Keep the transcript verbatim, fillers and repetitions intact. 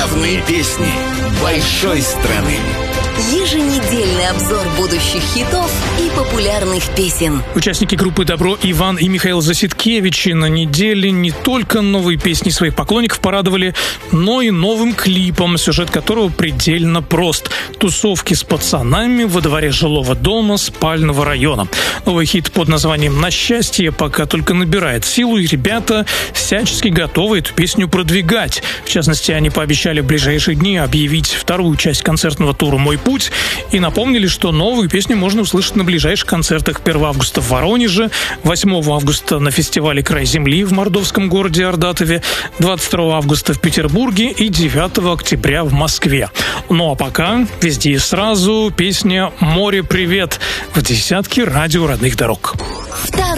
Главные песни большой страны. Еженедельный обзор будущих хитов и популярных песен. Участники группы «Добро» Иван и Михаил Заситкевичи на неделе не только новые песни своих поклонников порадовали, но и новым клипом, сюжет которого предельно прост. Тусовки с пацанами во дворе жилого дома спального района. Новый хит под названием «На счастье» пока только набирает силу, и ребята всячески готовы эту песню продвигать. В частности, они пообещали в ближайшие дни объявить вторую часть концертного тура «Мой путь» и напомнили, что новую песню можно услышать на ближайших концертах первого августа в Воронеже, восьмого августа на фестивале «Край земли» в мордовском городе Ордатове, двадцать второго августа в Петербурге и девятого октября в Москве. Ну а пока везде и сразу песня «Море, привет» в десятке радио родных дорог.